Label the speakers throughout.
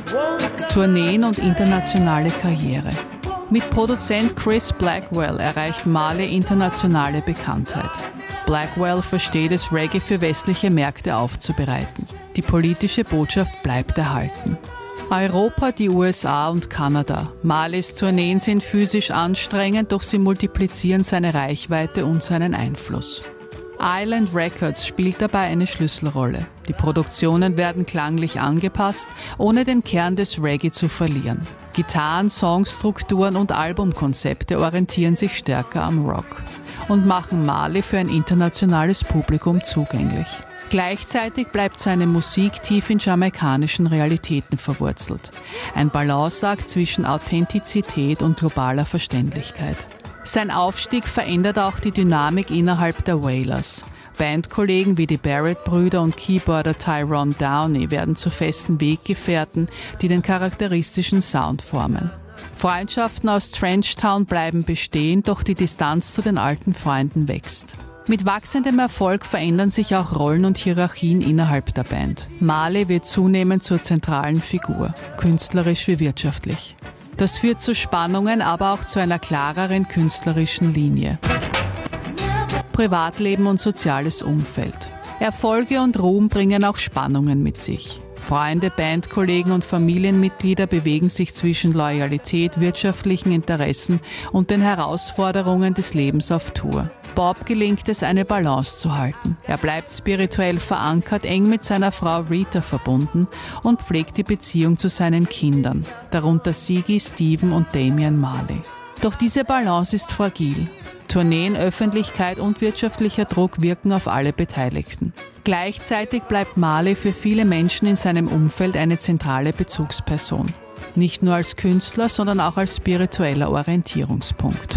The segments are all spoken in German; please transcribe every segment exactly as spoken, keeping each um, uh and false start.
Speaker 1: Tourneen und internationale Karriere. Mit Produzent Chris Blackwell erreicht Marley internationale Bekanntheit. Blackwell versteht es, Reggae für westliche Märkte aufzubereiten. Die politische Botschaft bleibt erhalten. Europa, die U S A und Kanada. Marleys Tourneen sind physisch anstrengend, doch sie multiplizieren seine Reichweite und seinen Einfluss. Island Records spielt dabei eine Schlüsselrolle. Die Produktionen werden klanglich angepasst, ohne den Kern des Reggae zu verlieren. Gitarren, Songstrukturen und Albumkonzepte orientieren sich stärker am Rock und machen Marley für ein internationales Publikum zugänglich. Gleichzeitig bleibt seine Musik tief in jamaikanischen Realitäten verwurzelt. Ein Balanceakt zwischen Authentizität und globaler Verständlichkeit. Sein Aufstieg verändert auch die Dynamik innerhalb der Wailers. Bandkollegen wie die Barrett-Brüder und Keyboarder Tyrone Downey werden zu festen Weggefährten, die den charakteristischen Sound formen. Freundschaften aus Trenchtown bleiben bestehen, doch die Distanz zu den alten Freunden wächst. Mit wachsendem Erfolg verändern sich auch Rollen und Hierarchien innerhalb der Band. Marley wird zunehmend zur zentralen Figur, künstlerisch wie wirtschaftlich. Das führt zu Spannungen, aber auch zu einer klareren künstlerischen Linie. Privatleben und soziales Umfeld. Erfolge und Ruhm bringen auch Spannungen mit sich. Freunde, Bandkollegen und Familienmitglieder bewegen sich zwischen Loyalität, wirtschaftlichen Interessen und den Herausforderungen des Lebens auf Tour. Bob gelingt es, eine Balance zu halten. Er bleibt spirituell verankert, eng mit seiner Frau Rita verbunden und pflegt die Beziehung zu seinen Kindern, darunter Siggy, Stephen und Damian Marley. Doch diese Balance ist fragil. Tourneen, Öffentlichkeit und wirtschaftlicher Druck wirken auf alle Beteiligten. Gleichzeitig bleibt Marley für viele Menschen in seinem Umfeld eine zentrale Bezugsperson. Nicht nur als Künstler, sondern auch als spiritueller Orientierungspunkt.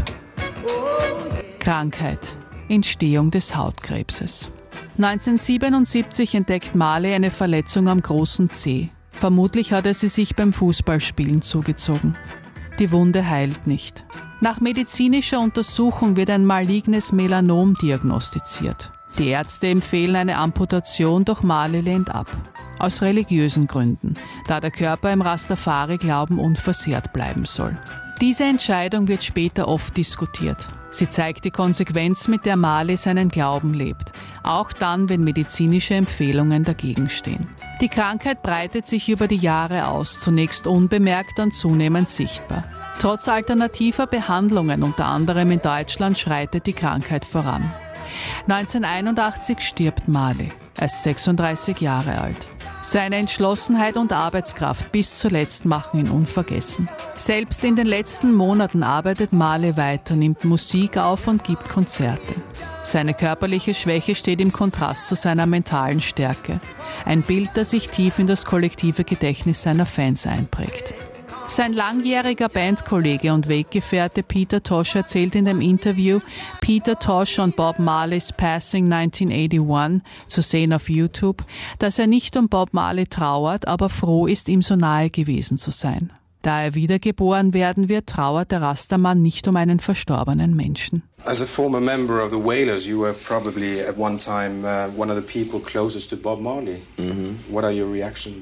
Speaker 1: Krankheit. Entstehung des Hautkrebses. neunzehnhundertsiebenundsiebzig entdeckt Marley eine Verletzung am großen Zeh. Vermutlich hat er sie sich beim Fußballspielen zugezogen. Die Wunde heilt nicht. Nach medizinischer Untersuchung wird ein malignes Melanom diagnostiziert. Die Ärzte empfehlen eine Amputation, doch Marley lehnt ab. Aus religiösen Gründen, da der Körper im Rastafari-Glauben unversehrt bleiben soll. Diese Entscheidung wird später oft diskutiert. Sie zeigt die Konsequenz, mit der Marley seinen Glauben lebt, auch dann, wenn medizinische Empfehlungen dagegen stehen. Die Krankheit breitet sich über die Jahre aus, zunächst unbemerkt, dann zunehmend sichtbar. Trotz alternativer Behandlungen, unter anderem in Deutschland, schreitet die Krankheit voran. neunzehnhunderteinundachtzig stirbt Marley, erst sechsunddreißig Jahre alt. Seine Entschlossenheit und Arbeitskraft bis zuletzt machen ihn unvergessen. Selbst in den letzten Monaten arbeitet Marley weiter, nimmt Musik auf und gibt Konzerte. Seine körperliche Schwäche steht im Kontrast zu seiner mentalen Stärke. Ein Bild, das sich tief in das kollektive Gedächtnis seiner Fans einprägt. Sein langjähriger Bandkollege und Weggefährte Peter Tosh erzählt in dem Interview Peter Tosh on Bob Marley's Passing neunzehnhunderteinundachtzig, zu sehen auf YouTube, dass er nicht um Bob Marley trauert, aber froh ist, ihm so nahe gewesen zu sein. Da er wiedergeboren werden wird, trauert der Rastaman nicht um einen verstorbenen Menschen.
Speaker 2: As a former member of the Wailers, you were probably at one time uh, one of the people closest to Bob Marley. Mm-hmm. What are your reactions?